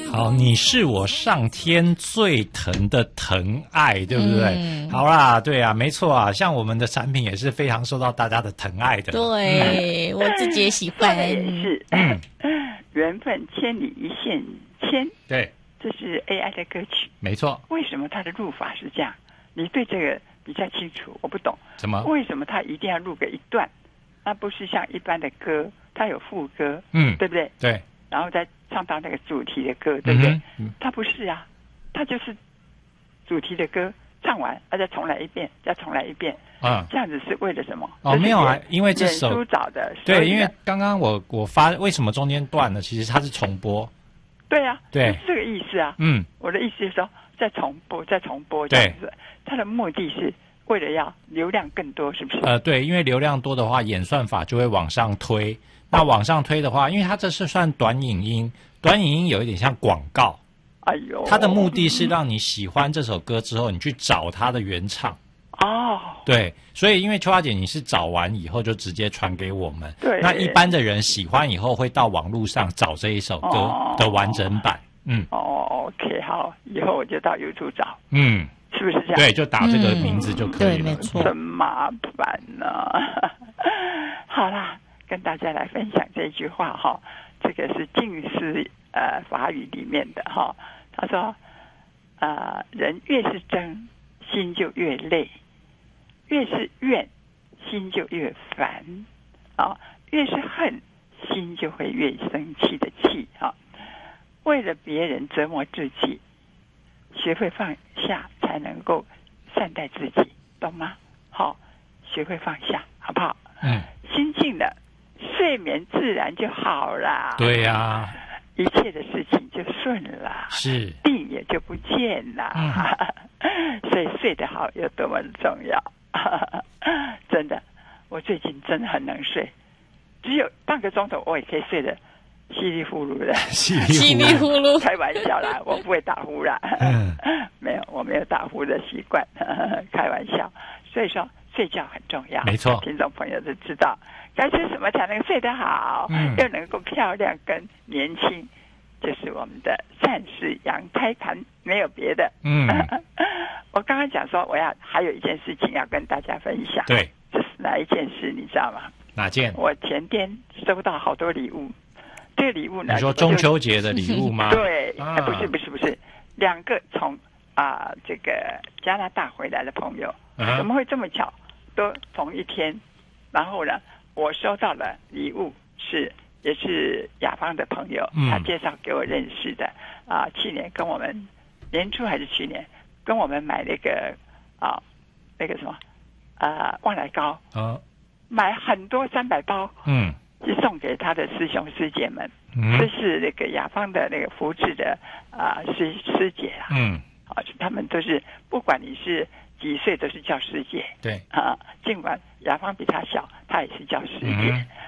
好，你是我上天最疼的疼爱，对不对？好啦，对啊，没错啊，像我们的产品也是非常受到大家的疼爱的。 对，我自己也喜欢。 也是，缘分千里一线牵。 对， 这是 AI 的歌曲， 没错。 为什么它的录法是这样？你对这个比较清楚，我不懂。 什么？ 为什么它一定要录个一段？那不是像一般的歌，它有副歌，对不对？ 对。 然后再唱到那个主题的歌，对不对？它不是啊，它就是主题的歌唱完，再重来一遍，再重来一遍。这样子是为了什么？ 没有啊，因为这首脸书找的。 对，因为刚刚我发为什么中间断了？其实它是重播。 对啊， 对， 是这个意思啊。我的意思是说，再重播这样子，它的目的是为了要流量更多，是不是？ 对，因为流量多的话，演算法就会往上推。那往上推的话，因为它这是算短影音，短影音有一点像广告。 哎呦， 它的目的是让你喜欢这首歌之后，你去找它的原唱。对，所以因为秋花姐你是找完以后就直接传给我们， 对， 那一般的人喜欢以后会到网络上找这一首歌的完整版。 OK， 好，以后我就到 YouTube 找。是不是这样？ 对，就打这个名字就可以了。 对，没错。 真麻烦呢。好啦，跟大家来分享这句话哈，这个是近似法语里面的哈。他说，人越是争，心就越累；越是怨，心就越烦；越是恨，心就会越生气的气哈。为了别人折磨自己，学会放下才能够善待自己，懂吗？好，学会放下，好不好？心静了，睡眠自然就好了。 对呀， 一切的事情就顺了， 是病也就不见了。所以睡得好有多么重要。真的，我最近真的很能睡，只有半个钟头我也可以睡得稀里糊涂的， 稀里糊涂， 开玩笑啦，我不会打呼啦。没有，我没有打呼的习惯，开玩笑。所以说，睡觉很重要， 没错。 听众朋友都知道该吃什么才能睡得好，又能够漂亮跟年轻，就是我们的善事养胎盘，没有别的。我刚刚讲说，还有一件事情要跟大家分享。 对， 这是哪一件事？你知道吗？ 哪件？ 我前天收到好多礼物。这个礼物呢？ 你说中秋节的礼物吗？ 对，不是，两个从这个加拿大回来的朋友，怎么会这么巧？都同一天。然后呢，我收到了礼物也是雅芳的朋友，他介绍给我认识的。去年跟我们年初还是去年跟我们买那个那个什么旺来糕，买很多300包，是送给他的师兄师姐们。这是那个雅芳的那个福智的师姐啊。他们都是不管你是几岁都是叫师姐。 对尽管雅芳比他小，他也是叫师姐。